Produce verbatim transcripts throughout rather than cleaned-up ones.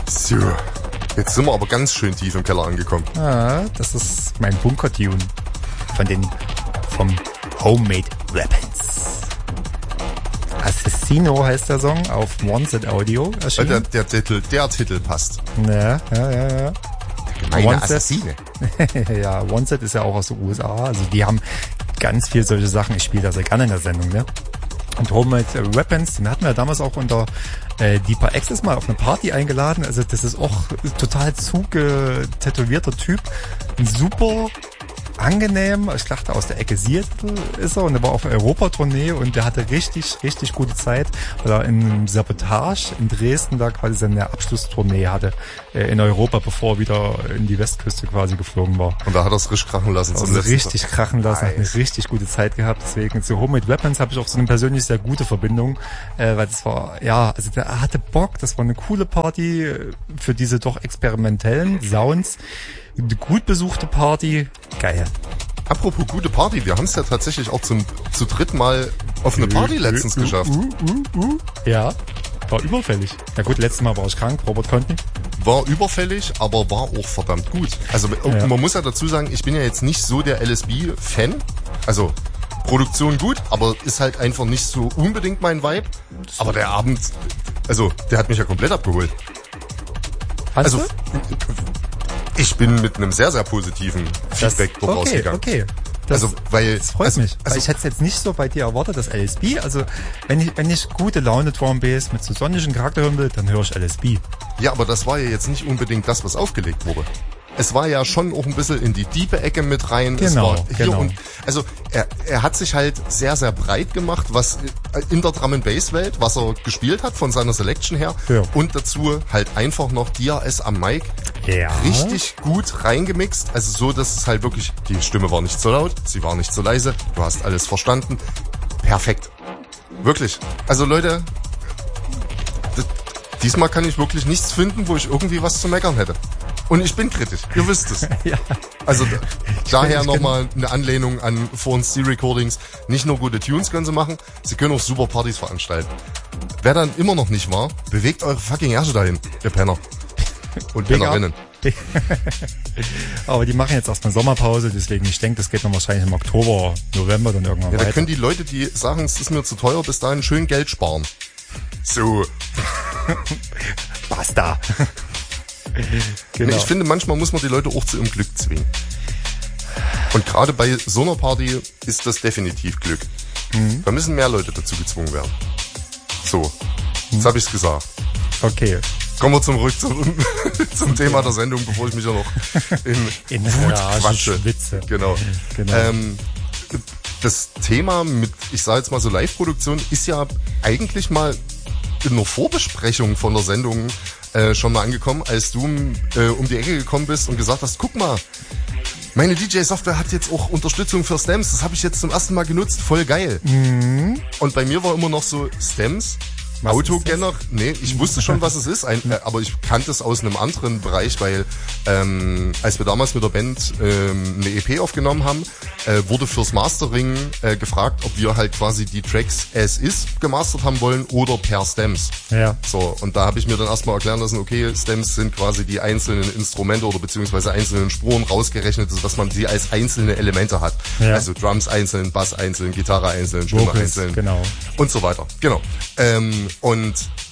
So, jetzt sind wir aber ganz schön tief im Keller angekommen. Ah, das ist mein Bunker-Tune von den, vom Homemade Weapons. Assassino heißt der Song, auf One Set Audio erschienen. Der, der, Titel, der Titel passt. Ja, ja, ja, ja. Gemeine Assassine. Ja, One Set ist ja auch aus den U S A, also die haben ganz viel solche Sachen. Ich spiele das ja gerne in der Sendung, ne? Und Homemade Weapons, den hatten wir damals auch unter äh, Deeper Access mal auf eine Party eingeladen. Also das ist auch total zugetätowierter Typ. Ein super angenehm, ich dachte aus der Ecke Seattle ist er und er war auf Europa-Tournee und der hatte richtig, richtig gute Zeit, weil er in Sabotage in Dresden da quasi seine Abschlusstournee hatte äh, in Europa, bevor er wieder in die Westküste quasi geflogen war. Und da hat er es richtig krachen lassen. Also richtig Tag. krachen lassen, nice. Hat eine richtig gute Zeit gehabt, deswegen zu Homemade Weapons habe ich auch so eine persönlich sehr gute Verbindung, äh, weil das war, ja, also der hatte Bock, das war eine coole Party für diese doch experimentellen Sounds. Eine gut besuchte Party. Geil. Apropos gute Party, wir haben es ja tatsächlich auch zum zu dritt Mal auf eine Party letztens uh, uh, geschafft. Uh, uh, uh. Ja, war überfällig. Na gut, letztes Mal war ich krank, Robert konnte nicht. War überfällig, aber war auch verdammt gut. Also ja. Man muss ja dazu sagen, ich bin ja jetzt nicht so der L S B-Fan. Also Produktion gut, aber ist halt einfach nicht so unbedingt mein Vibe. Aber der Abend, also der hat mich ja komplett abgeholt. Hast also du? Ich bin mit einem sehr, sehr positiven Feedback das, dort okay, rausgegangen. Okay, das, also, weil, das freut also, mich. Also, weil ich hätte es jetzt nicht so bei dir erwartet, das L S B. Also wenn ich wenn ich gute Laune Drum Bass mit so sonnigen Charakter hören will, dann höre ich L S B. Ja, aber das war ja jetzt nicht unbedingt das, was aufgelegt wurde. Es war ja schon auch ein bisschen in die tiefe Ecke mit rein. Genau, es war hier genau. Und, also er, er hat sich halt sehr, sehr breit gemacht, was in der Drum-and-Bass-Welt, was er gespielt hat von seiner Selection her. Ja. Und dazu halt einfach noch D R S am Mic. Ja. Richtig gut reingemixt. Also so, dass es halt wirklich, die Stimme war nicht so laut, sie war nicht so leise, du hast alles verstanden. Perfekt. Wirklich. Also Leute, das, diesmal kann ich wirklich nichts finden, wo ich irgendwie was zu meckern hätte. Und ich bin kritisch, ihr wisst es. Ja. Also da, daher nochmal eine Anlehnung an Foreign Steel Recordings. Nicht nur gute Tunes können sie machen, sie können auch super Partys veranstalten. Wer dann immer noch nicht war, bewegt eure fucking Ärsche dahin, ihr Penner. Und Pennerinnen. Aber die machen jetzt erstmal Sommerpause, deswegen ich denke, das geht dann wahrscheinlich im Oktober, November dann irgendwann ja, weiter. Da können die Leute, die sagen, es ist mir zu teuer, bis dahin schön Geld sparen. So. Basta. Genau. Ich finde, manchmal muss man die Leute auch zu ihrem Glück zwingen. Und gerade bei so einer Party ist das definitiv Glück. Mhm. Da müssen mehr Leute dazu gezwungen werden. So, jetzt mhm. habe ich's gesagt. Okay. Kommen wir zurück zum, zum Thema der Sendung, bevor ich mich ja noch in, in Wut quatsche. Schwitze. Genau. genau. Ähm, das Thema mit, ich sage jetzt mal so Live-Produktion, ist ja eigentlich mal in einer Vorbesprechung von der Sendung äh, schon mal angekommen, als du äh, um die Ecke gekommen bist und gesagt hast, guck mal, meine D J-Software hat jetzt auch Unterstützung für Stems, das habe ich jetzt zum ersten Mal genutzt, voll geil. Mhm. Und bei mir war immer noch so Stems, Autogener, nee, ich wusste schon, was es ist, ein, äh, aber ich kannte es aus einem anderen Bereich, weil ähm, als wir damals mit der Band ähm, eine E P aufgenommen haben, äh, wurde fürs Mastering äh, gefragt, ob wir halt quasi die Tracks as is gemastert haben wollen oder per Stems. Ja. So, und da habe ich mir dann erstmal erklären lassen, okay, Stems sind quasi die einzelnen Instrumente oder beziehungsweise einzelnen Spuren rausgerechnet, sodass man sie als einzelne Elemente hat. Ja. Also Drums einzeln, Bass einzeln, Gitarre einzeln, Stimme Vocals, einzeln genau. und so weiter. Genau. Ähm, und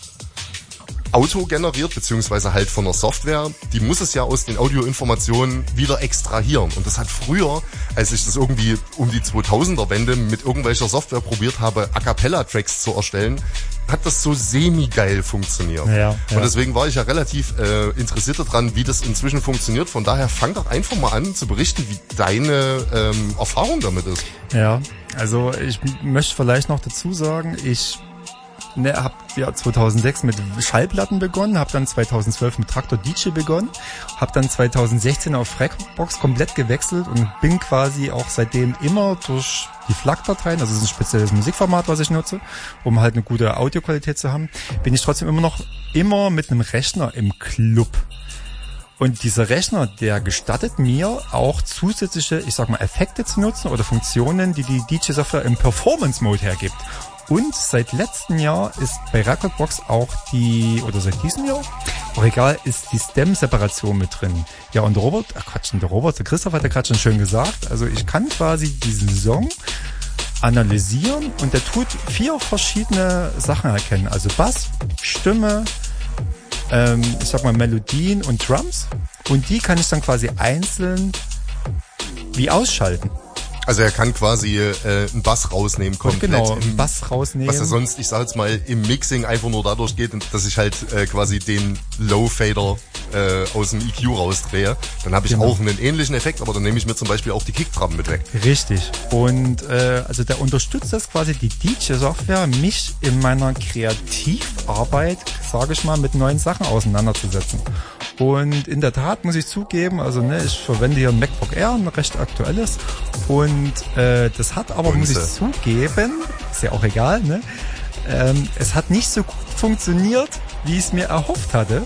Auto generiert, beziehungsweise halt von der Software, die muss es ja aus den Audioinformationen wieder extrahieren. Und das hat früher, als ich das irgendwie um die zweitausender-Wende mit irgendwelcher Software probiert habe, A Cappella-Tracks zu erstellen, hat das so semi-geil funktioniert. Ja, ja. Und deswegen war ich ja relativ äh, interessiert daran, wie das inzwischen funktioniert. Von daher fang doch einfach mal an zu berichten, wie deine ähm, Erfahrung damit ist. Ja, also ich möchte vielleicht noch dazu sagen, ich Ne, hab ja zweitausendsechs mit Schallplatten begonnen, hab dann zweitausendzwölf mit Traktor D J begonnen, hab dann zweitausendsechzehn auf Fragbox komplett gewechselt und bin quasi auch seitdem immer durch die F L A C-Dateien, also das ist ein spezielles Musikformat, was ich nutze, um halt eine gute Audioqualität zu haben, bin ich trotzdem immer noch immer mit einem Rechner im Club. Und dieser Rechner, der gestattet mir auch zusätzliche, ich sag mal, Effekte zu nutzen oder Funktionen, die die D J-Software im Performance-Mode hergibt. Und seit letztem Jahr ist bei Recordbox auch die, oder seit diesem Jahr, auch egal, ist die Stem-Separation mit drin. Ja, und der Robert, ach Quatsch, der Robert, der Christoph hat ja gerade schon schön gesagt, also ich kann quasi diesen Song analysieren und der tut vier verschiedene Sachen erkennen. Also Bass, Stimme, ähm, ich sag mal Melodien und Drums. Und die kann ich dann quasi einzeln wie ausschalten. Also er kann quasi äh, einen Bass rausnehmen, komplett. Genau, im, einen Bass rausnehmen. Was ja sonst, ich sag jetzt mal, im Mixing einfach nur dadurch geht, dass ich halt äh, quasi den Low-Fader äh, aus dem E Q rausdrehe. Dann habe ich Genau. auch einen ähnlichen Effekt, aber dann nehme ich mir zum Beispiel auch die Kickdrum mit weg. Richtig. Und äh, also der unterstützt das quasi, die D J-Software, mich in meiner Kreativarbeit, sage ich mal, mit neuen Sachen auseinanderzusetzen. Und in der Tat muss ich zugeben, also ne, ich verwende hier ein MacBook Air, ein recht aktuelles. Und äh, das hat aber, muss ich zugeben, ist ja auch egal, ne? Ähm, es hat nicht so gut funktioniert, wie ich es mir erhofft hatte.